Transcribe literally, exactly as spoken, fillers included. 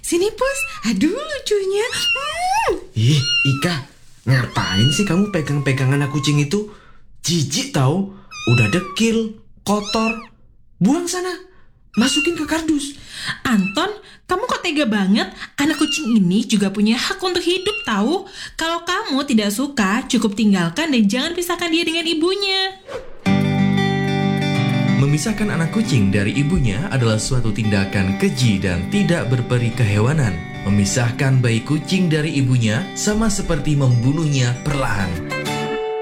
Sini Pus, aduh lucunya. Hmm. Ih, Ika, ngapain sih kamu pegang-pegangan anak kucing itu? Jijik tahu, udah dekil, kotor. Buang sana, masukin ke kardus. Anton, kamu kok tega banget? Anak kucing ini juga punya hak untuk hidup tahu. Kalau kamu tidak suka, cukup tinggalkan dan jangan pisahkan dia dengan ibunya. Memisahkan anak kucing dari ibunya adalah suatu tindakan keji dan tidak berperi kehewanan. Memisahkan bayi kucing dari ibunya sama seperti membunuhnya perlahan.